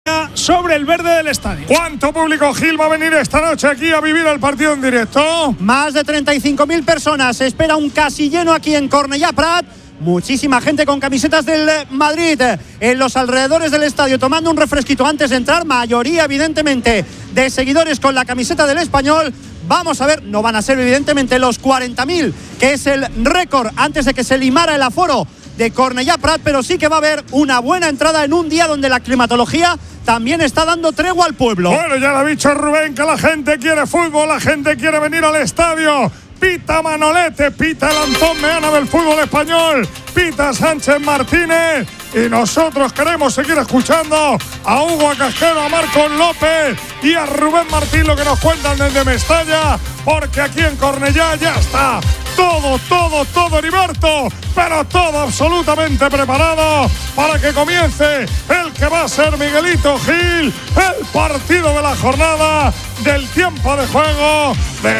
sobre el verde del estadio. ¿Cuánto público, Gil, va a venir esta noche aquí a vivir el partido en directo? Más de 35.000 personas. Se espera un casi lleno aquí en Cornellà Prat. Muchísima gente con camisetas del Madrid en los alrededores del estadio tomando un refresquito antes de entrar. Mayoría, evidentemente, de seguidores con la camiseta del Español. Vamos a ver, no van a ser evidentemente los 40.000, que es el récord antes de que se limara el aforo de Cornellà Prat, pero sí que va a haber una buena entrada en un día donde la climatología también está dando tregua al pueblo. Bueno, ya lo ha dicho Rubén, que la gente quiere fútbol, la gente quiere venir al estadio. Pita Manolete, pita el Antón Meana del fútbol español, pita Sánchez Martínez, y nosotros queremos seguir escuchando a Hugo Casquero, a Marcos López y a Rubén Martín lo que nos cuentan desde Mestalla, porque aquí en Cornellà ya está todo, Heriberto, pero todo absolutamente preparado para que comience el que va a ser Miguelito Gil, el partido de la jornada, del tiempo de juego de